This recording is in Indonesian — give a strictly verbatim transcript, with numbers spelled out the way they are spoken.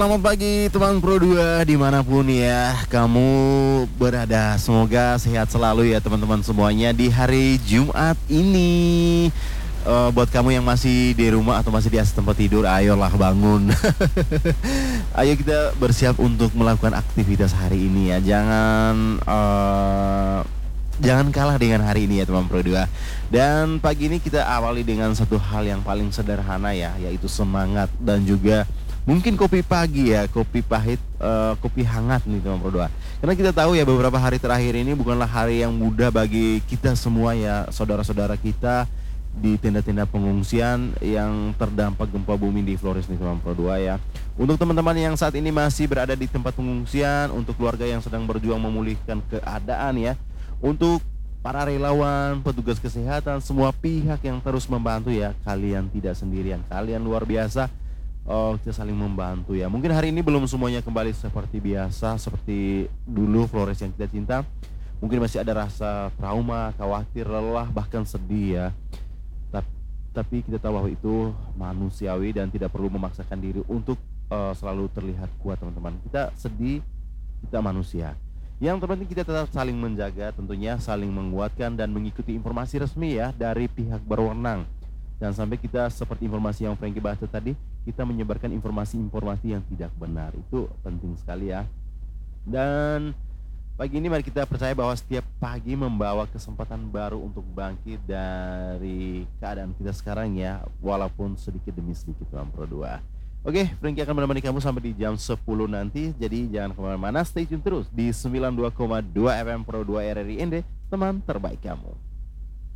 Selamat pagi teman Pro dua dimanapun ya kamu berada. Semoga sehat selalu ya teman-teman semuanya di hari Jumat ini. Eh, buat kamu yang masih di rumah atau masih di atas tempat tidur, ayolah bangun. Ayo kita bersiap untuk melakukan aktivitas hari ini ya. Jangan eh, jangan kalah dengan hari ini ya teman Pro dua. Dan pagi ini kita awali dengan satu hal yang paling sederhana ya, yaitu semangat dan juga mungkin kopi pagi ya, kopi pahit, eh, kopi hangat nih teman Pro dua. Karena kita tahu ya beberapa hari terakhir ini bukanlah hari yang mudah bagi kita semua ya, saudara-saudara kita di tenda-tenda pengungsian yang terdampak gempa bumi di Flores nih teman Pro dua ya. Untuk teman-teman yang saat ini masih berada di tempat pengungsian, untuk keluarga yang sedang berjuang memulihkan keadaan ya, untuk para relawan, petugas kesehatan, semua pihak yang terus membantu ya, kalian tidak sendirian, kalian luar biasa. Oh, kita saling membantu ya. Mungkin hari ini belum semuanya kembali seperti biasa, seperti dulu Flores yang kita cinta. Mungkin masih ada rasa trauma, khawatir, lelah, bahkan sedih ya. Tap- Tapi kita tahu bahwa itu manusiawi dan tidak perlu memaksakan diri untuk eh, selalu terlihat kuat teman-teman. Kita sedih, kita manusia. Yang terpenting kita tetap saling menjaga, tentunya saling menguatkan dan mengikuti informasi resmi ya dari pihak berwenang. Dan sampai kita seperti informasi yang Frankie bahas tadi, kita menyebarkan informasi-informasi yang tidak benar. Itu penting sekali ya. Dan pagi ini mari kita percaya bahwa setiap pagi membawa kesempatan baru untuk bangkit dari keadaan kita sekarang ya, walaupun sedikit demi sedikit teman Pro dua. Oke, Frankie akan menemani kamu sampai di jam sepuluh nanti. Jadi jangan kemana-mana, stay tune terus di sembilan puluh dua koma dua F M Pro dua R R I N D, teman terbaik kamu.